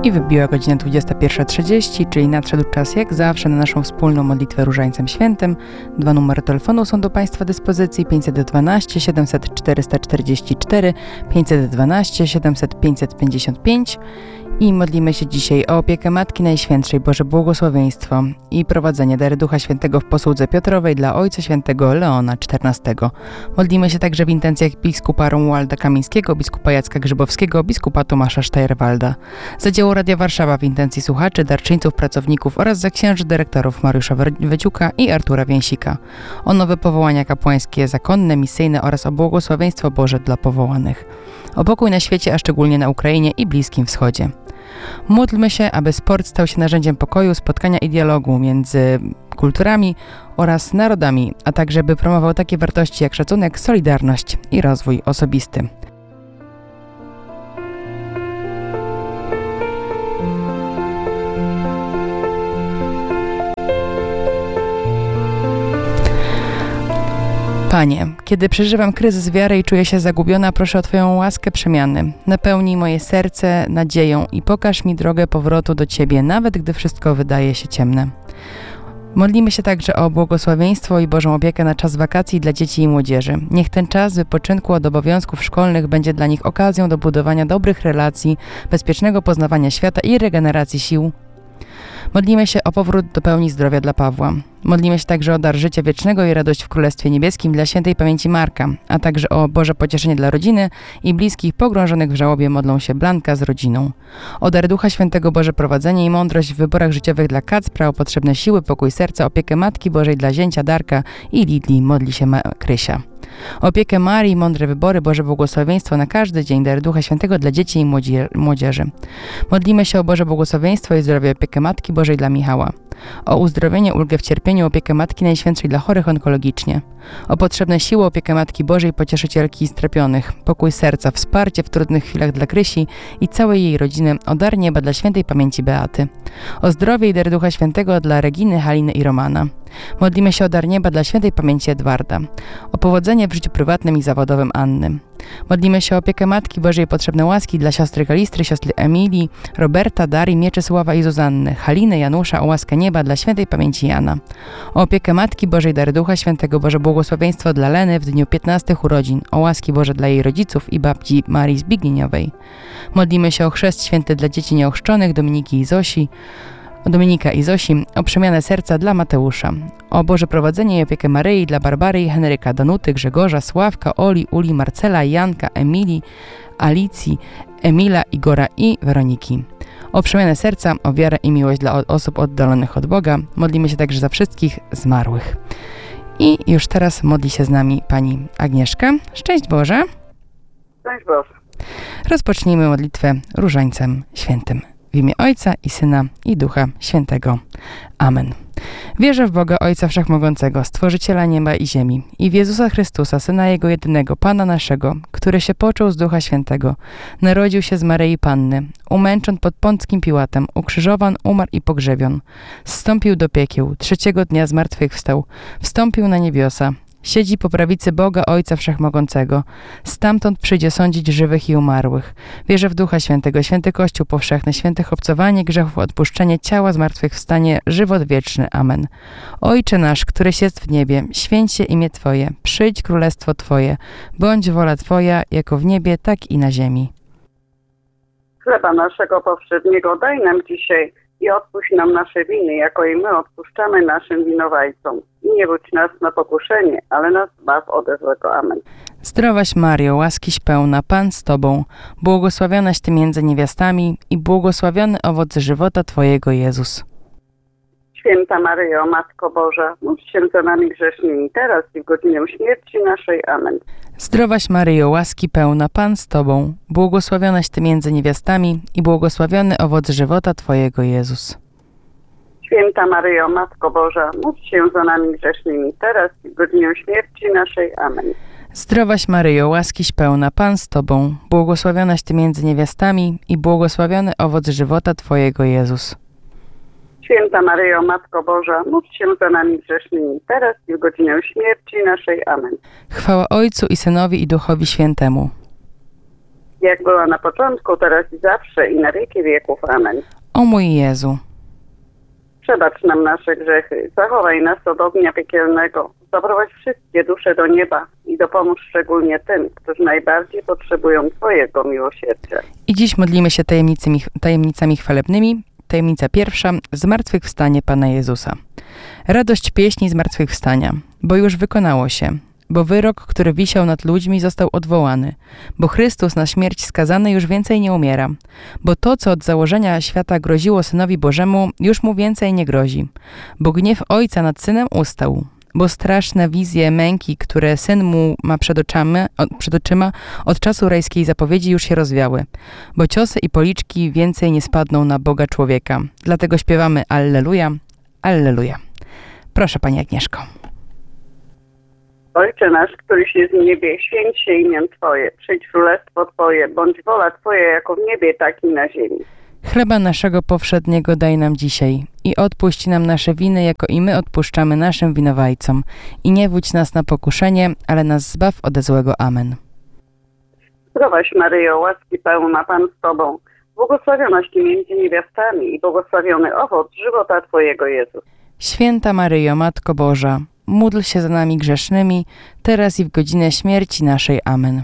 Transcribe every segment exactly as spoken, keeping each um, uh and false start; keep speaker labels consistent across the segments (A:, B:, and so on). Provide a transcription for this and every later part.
A: I wybiła godzina dwudziesta pierwsza trzydzieści, czyli nadszedł czas jak zawsze na naszą wspólną modlitwę Różańcem Świętym. Dwa numery telefonu są do Państwa dyspozycji: pięćset dwanaście siedemset czterysta czterdzieści cztery, pięćset dwanaście siedemset pięćset pięćdziesiąt pięć. I modlimy się dzisiaj o opiekę Matki Najświętszej, Boże błogosławieństwo i prowadzenie dary Ducha Świętego w posłudze Piotrowej dla Ojca Świętego Leona czternastego. Modlimy się także w intencjach biskupa Romualda Kamińskiego, biskupa Jacka Grzybowskiego, biskupa Tomasza Sztajerwalda. Za dzieło Radia Warszawa w intencji słuchaczy, darczyńców, pracowników oraz za księży dyrektorów Mariusza Wyciuka i Artura Więsika. O nowe powołania kapłańskie, zakonne, misyjne oraz o błogosławieństwo Boże dla powołanych. O pokój na świecie, a szczególnie na Ukrainie i Bliskim Wschodzie. Módlmy się, aby sport stał się narzędziem pokoju, spotkania i dialogu między kulturami oraz narodami, a także by promował takie wartości jak szacunek, solidarność i rozwój osobisty. Panie, kiedy przeżywam kryzys wiary i czuję się zagubiona, proszę o Twoją łaskę przemiany. Napełnij moje serce nadzieją i pokaż mi drogę powrotu do Ciebie, nawet gdy wszystko wydaje się ciemne. Modlimy się także o błogosławieństwo i Bożą opiekę na czas wakacji dla dzieci i młodzieży. Niech ten czas wypoczynku od obowiązków szkolnych będzie dla nich okazją do budowania dobrych relacji, bezpiecznego poznawania świata i regeneracji sił. Modlimy się o powrót do pełni zdrowia dla Pawła. Modlimy się także o dar życia wiecznego i radość w Królestwie Niebieskim dla świętej pamięci Marka, a także o Boże pocieszenie dla rodziny i bliskich pogrążonych w żałobie modlą się Blanka z rodziną. O dar Ducha Świętego, Boże prowadzenie i mądrość w wyborach życiowych dla Kacpra, o potrzebne siły, pokój serca, opiekę Matki Bożej dla zięcia Darka i Lidli modli się Ma- Krysia. Opiekę Marii, mądre wybory, Boże błogosławieństwo na każdy dzień, dar Ducha Świętego dla dzieci i młodzie- młodzieży. Modlimy się o Boże błogosławieństwo i zdrowie, opiekę Matki Bożej dla Michała. O uzdrowienie, ulgę w cierpieniu, opiekę Matki Najświętszej dla chorych onkologicznie. O potrzebne siły, opiekę Matki Bożej, pocieszycielki strapionych, pokój serca, wsparcie w trudnych chwilach dla Krysi i całej jej rodziny, o dar nieba dla świętej pamięci Beaty. O zdrowie i dar Ducha Świętego dla Reginy, Haliny i Romana. Modlimy się o dar nieba dla świętej pamięci Edwarda. O powodzenie w życiu prywatnym i zawodowym Anny. Modlimy się o opiekę Matki Bożej, potrzebne łaski dla siostry Kalistry, siostry Emilii, Roberta, Darii, Mieczysława i Zuzanny, Haliny, Janusza, o łaskę nieba dla świętej pamięci Jana. O opiekę Matki Bożej, dar Ducha Świętego, Boże błogosławieństwo dla Leny w dniu piętnastych urodzin, o łaski Boże dla jej rodziców i babci Marii Zbigniewowej. Modlimy się o chrzest święty dla dzieci nieochrzczonych, Dominiki i Zosi, Dominika i Zosi, o przemianę serca dla Mateusza, o Boże prowadzenie i opiekę Maryi dla Barbary i Henryka, Danuty, Grzegorza, Sławka, Oli, Uli, Marcela, Janka, Emilii, Alicji, Emila, Igora i Weroniki. O przemianę serca, o wiarę i miłość dla osób oddalonych od Boga. Modlimy się także za wszystkich zmarłych. I już teraz modli się z nami pani Agnieszka. Szczęść Boże!
B: Szczęść Boże!
A: Rozpocznijmy modlitwę Różańcem Świętym. W imię Ojca i Syna i Ducha Świętego. Amen. Wierzę w Boga Ojca Wszechmogącego, Stworzyciela nieba i ziemi, i w Jezusa Chrystusa, Syna Jego jedynego, Pana naszego, który się począł z Ducha Świętego, narodził się z Maryi Panny, umęczon pod Pąckim Piłatem, ukrzyżowan, umarł i pogrzebion, zstąpił do piekieł, trzeciego dnia zmartwychwstał, wstąpił na niebiosa, siedzi po prawicy Boga Ojca Wszechmogącego. Stamtąd przyjdzie sądzić żywych i umarłych. Wierzę w Ducha Świętego, święty Kościół powszechny, święte obcowanie grzechów, odpuszczenie ciała, zmartwychwstanie, żywot wieczny. Amen. Ojcze nasz, któryś jest w niebie, święć się imię Twoje, przyjdź królestwo Twoje, bądź wola Twoja, jako w niebie, tak i na ziemi.
B: Chleba naszego powszedniego daj nam dzisiaj i odpuść nam nasze winy, jako i my odpuszczamy naszym winowajcom. I nie budź nas na pokuszenie, ale nas zbaw ode złego. Amen.
A: Zdrowaś Mario, łaskiś pełna, Pan z Tobą, błogosławionaś Ty między niewiastami i błogosławiony owoc żywota Twojego, Jezus.
B: Święta Maryjo, Matko Boża, módl się za nami grzesznymi teraz i w godzinę śmierci naszej. Amen.
A: Zdrowaś Maryjo, łaski pełna, Pan z Tobą, błogosławionaś Ty między niewiastami i błogosławiony owoc żywota Twojego, Jezus.
B: Święta Maryjo, Matko Boża, módl się za nami grzesznymi teraz i w godzinę śmierci naszej. Amen.
A: Zdrowaś Maryjo, łaskiś pełna, Pan z Tobą, błogosławionaś Ty między niewiastami i błogosławiony owoc żywota Twojego, Jezus.
B: Święta Maryjo, Matko Boża, módl się za nami grzesznymi teraz i w godzinę śmierci naszej. Amen.
A: Chwała Ojcu i Synowi i Duchowi Świętemu.
B: jak była na początku, teraz i zawsze, i na wieki wieków. Amen.
A: O mój Jezu,
B: Przebacz nam nasze grzechy, zachowaj nas od ognia piekielnego, zaprowadź wszystkie dusze do nieba i dopomóż szczególnie tym, którzy najbardziej potrzebują Twojego miłosierdzia.
A: i dziś modlimy się tajemnicami, tajemnicami chwalebnymi. Tajemnica pierwsza, zmartwychwstanie Pana Jezusa. Radość pieśni zmartwychwstania, bo już wykonało się, bo wyrok, który wisiał nad ludźmi, został odwołany, bo Chrystus na śmierć skazany już więcej nie umiera, bo to, co od założenia świata groziło Synowi Bożemu, już mu więcej nie grozi, bo gniew Ojca nad Synem ustał, bo straszne wizje męki, które Syn mu ma przed oczami, przed oczyma, od czasu rajskiej zapowiedzi już się rozwiały, bo ciosy i policzki więcej nie spadną na Boga człowieka. Dlatego śpiewamy Alleluja, Alleluja. Proszę Pani Agnieszko.
B: Ojcze nasz, któryś jest w niebie, święć się imię Twoje, przyjdź królestwo Twoje, bądź wola Twoja jako w niebie, tak i na ziemi.
A: Chleba naszego powszedniego daj nam dzisiaj i odpuść nam nasze winy, jako i my odpuszczamy naszym winowajcom. I nie wódź nas na pokuszenie, ale nas zbaw ode złego. Amen.
B: Zdrowaś Maryjo, łaski pełna, Pan z Tobą, błogosławionaś Ty między niewiastami i błogosławiony owoc żywota Twojego, Jezus.
A: Święta Maryjo, Matko Boża, módl się za nami grzesznymi, teraz i w godzinę śmierci naszej. Amen.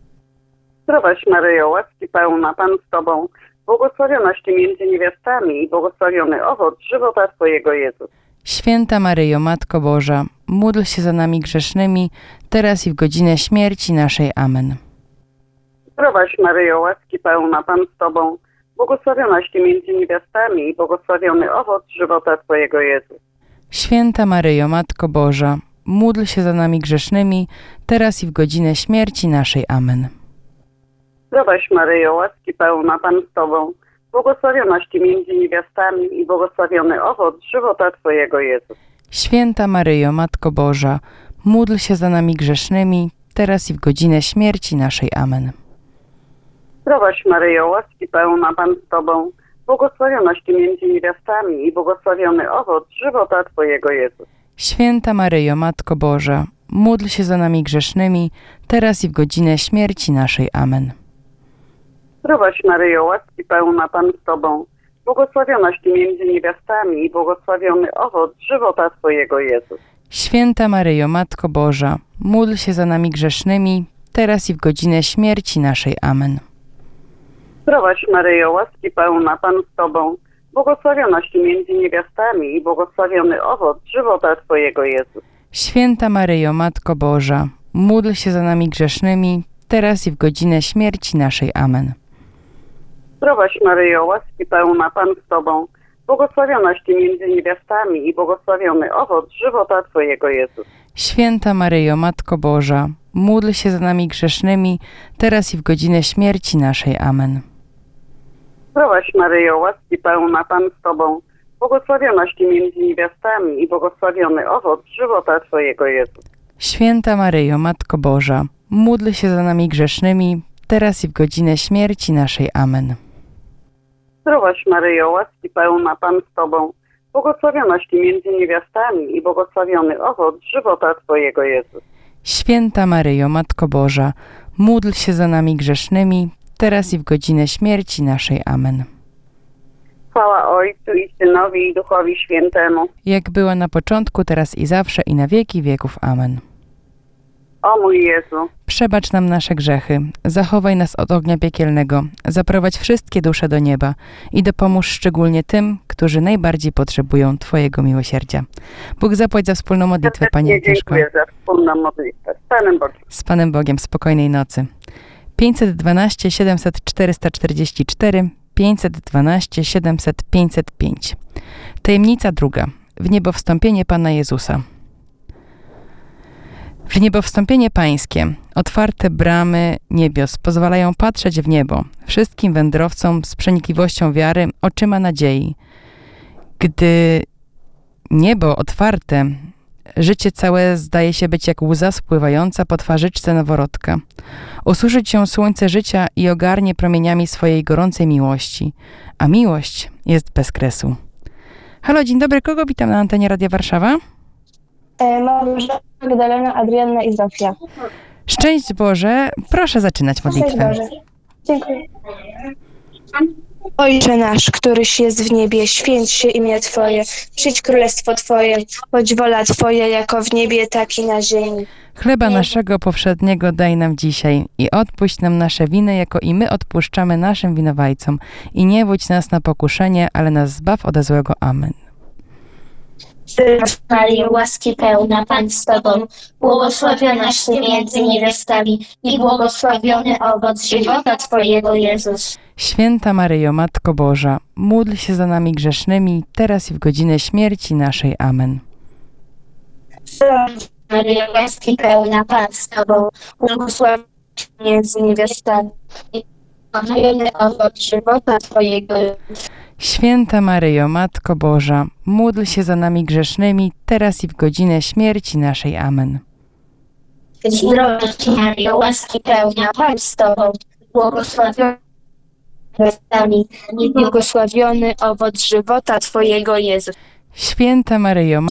B: Zdrowaś Maryjo, łaski pełna, Pan z Tobą, błogosławionaś Ty między niewiastami i błogosławiony owoc żywota Twojego, Jezus.
A: Święta Maryjo, Matko Boża, módl się za nami grzesznymi, teraz i w godzinę śmierci naszej. Amen.
B: Zdrowaś Maryjo, łaski pełna, Pan z Tobą, błogosławionaś Ty między niewiastami i błogosławiony owoc żywota Twojego, Jezus.
A: Święta Maryjo, Matko Boża, módl się za nami grzesznymi, teraz i w godzinę śmierci naszej. Amen.
B: Zdrowaś Maryjo, łaski pełna, Pan z Tobą, błogosławionaś Ty między niewiastami i błogosławiony owoc żywota Twojego, Jezus.
A: Święta Maryjo, Matko Boża, módl się za nami grzesznymi, teraz i w godzinę śmierci naszej. Amen.
B: Zdrowaś Maryjo, łaski pełna, Pan z Tobą, błogosławionaś Ty między niewiastami i błogosławiony owoc żywota Twojego, Jezus.
A: Święta Maryjo, Matko Boża, módl się za nami grzesznymi, teraz i w godzinę śmierci naszej. Amen.
B: Zdrowaś Maryjo, łaski pełna, Pan z Tobą, błogosławionaś Ty między niewiastami i błogosławiony owoc żywota Twojego, Jezus.
A: Święta Maryjo, Matko Boża, módl się za nami grzesznymi, teraz i w godzinę śmierci naszej. Amen.
B: Zdrowaś Maryjo, łaski pełna, Pan z Tobą, błogosławionaś Ty między niewiastami i błogosławiony owoc żywota Twojego, Jezus.
A: Święta Maryjo, Matko Boża, módl się za nami grzesznymi, teraz i w godzinę śmierci naszej. Amen.
B: Zdrowaś Maryjo, łaski pełna, Pan z Tobą, błogosławionaś Ty między niewiastami i błogosławiony owoc żywota Twojego, Jezus.
A: Święta Maryjo, Matko Boża, módl się za nami grzesznymi, teraz i w godzinę śmierci naszej. Amen.
B: Zdrowaś Maryjo, łaski pełna, Pan z Tobą, błogosławionaś Ty między niewiastami i błogosławiony owoc żywota Twojego, Jezus.
A: Święta Maryjo, Matko Boża, módl się za nami grzesznymi, teraz i w godzinę śmierci naszej. Amen.
B: Zdrowaś Maryjo, łaski pełna, Pan z Tobą, błogosławionaś Ty między niewiastami i błogosławiony owoc żywota Twojego, Jezus.
A: Święta Maryjo, Matko Boża, módl się za nami grzesznymi, teraz i w godzinę śmierci naszej. Amen.
B: Chwała Ojcu i Synowi i Duchowi Świętemu.
A: Jak była na początku, teraz i zawsze, i na wieki wieków. Amen.
B: O mój Jezu,
A: Przebacz nam nasze grzechy, zachowaj nas od ognia piekielnego, zaprowadź wszystkie dusze do nieba i dopomóż szczególnie tym, którzy najbardziej potrzebują Twojego miłosierdzia. Bóg zapłać za wspólną modlitwę, Pani
B: serdecznie
A: Agnieszko.
B: dziękuję za wspólną modlitwę. Z Panem Bogiem.
A: Z Panem Bogiem, spokojnej nocy. pięćset dwanaście siedemset czterysta czterdzieści cztery, pięćset dwanaście siedemset pięćset pięć. Tajemnica druga. W niebo wstąpienie Pana Jezusa. W niebo wstąpienie Pańskie, otwarte bramy niebios pozwalają patrzeć w niebo wszystkim wędrowcom z przenikliwością wiary, oczyma nadziei. Gdy niebo otwarte, życie całe zdaje się być jak łza spływająca po twarzyczce noworodka. Ususzyć się słońce życia i ogarnie promieniami swojej gorącej miłości, a miłość jest bez kresu. Halo, dzień dobry, kogo witam na antenie Radia Warszawa?
C: Małgorzata, Magdalena, Adrianna i Zofia.
A: Szczęść Boże, proszę zaczynać modlitwę.
C: Szczęść Boże. Dziękuję. Ojcze nasz, któryś jest w niebie, święć się imię Twoje, przyjdź królestwo Twoje, bądź wola Twoja jako w niebie, tak i na ziemi.
A: Chleba naszego powszedniego daj nam dzisiaj i odpuść nam nasze winy, jako i my odpuszczamy naszym winowajcom. I nie wódź nas na pokuszenie, ale nas zbaw ode złego. Amen.
D: Zdrowaś Maryjo, łaski pełna, Pan z Tobą, błogosławionaś Ty między niewiastami i błogosławiony owoc żywota Twojego, Jezus.
A: Święta Maryjo, Matko Boża, módl się za nami grzesznymi, teraz i w godzinę śmierci naszej. Amen.
D: Zdrowaś Maryjo, łaski pełna, Pan z Tobą, błogosławionaś Ty między niewiastami i błogosławiony owoc żywota Twojego, Jezus.
A: Święta Maryjo, Matko Boża, módl się za nami grzesznymi, teraz i w godzinę śmierci naszej. Amen.
D: Zdrowaś Maryjo, łaski pełna, Pan z Tobą, błogosławiona i błogosławiony owoc żywota Twojego, Jezus.
A: Święta Maryjo,